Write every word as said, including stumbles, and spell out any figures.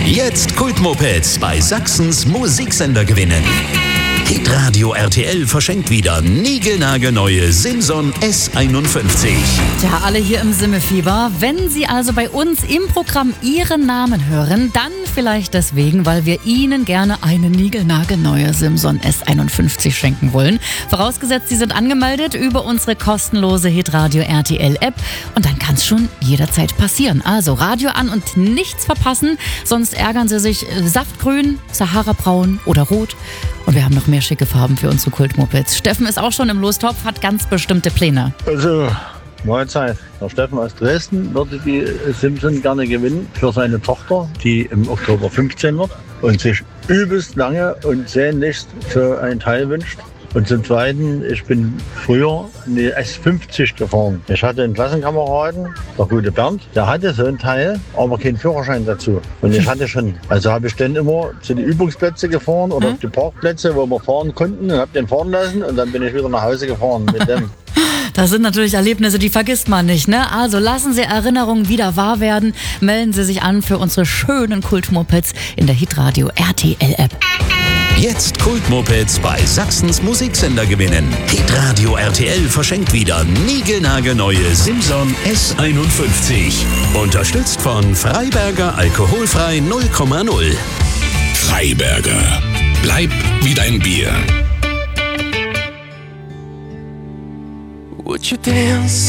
Jetzt Kultmopeds bei Sachsens Musiksender gewinnen. Hitradio R T L verschenkt wieder niegelnagelneue Simson S einundfünfzig. Tja, alle hier im Simmefieber. Wenn Sie also bei uns im Programm Ihren Namen hören, dann vielleicht deswegen, weil wir Ihnen gerne eine niegelnagelneue Simson S einundfünfzig schenken wollen. Vorausgesetzt, Sie sind angemeldet über unsere kostenlose Hitradio R T L App. Und dann kann es schon jederzeit passieren. Also Radio an und nichts verpassen, sonst ärgern Sie sich Saftgrün, Sahara-Braun oder Rot. Und wir haben noch mehr schicke Farben für unsere Kultmopeds. Steffen ist auch schon im Lostopf, hat ganz bestimmte Pläne. Also, Mahlzeit. Der Steffen aus Dresden würde die Simson gerne gewinnen für seine Tochter, die im Oktober fünfzehn wird und sich übelst lange und sehnlichst so ein Teil wünscht. Und zum Zweiten, ich bin früher eine S fünfzig gefahren. Ich hatte einen Klassenkameraden, der gute Bernd, der hatte so ein Teil, aber keinen Führerschein dazu. Und ich hatte schon. Also habe ich dann immer zu den Übungsplätzen gefahren oder mhm. auf die Parkplätze, wo wir fahren konnten, und habe den fahren lassen und dann bin ich wieder nach Hause gefahren mit dem. Das sind natürlich Erlebnisse, die vergisst man nicht, ne? Also lassen Sie Erinnerungen wieder wahr werden. Melden Sie sich an für unsere schönen Kultmopeds in der Hitradio R T L App. Jetzt Kultmopeds bei Sachsens Musiksender gewinnen. Hitradio R T L verschenkt wieder niegelnagelneue Simson S einundfünfzig. Unterstützt von Freiberger Alkoholfrei null Komma null. Freiberger. Bleib wie dein Bier. Would you dance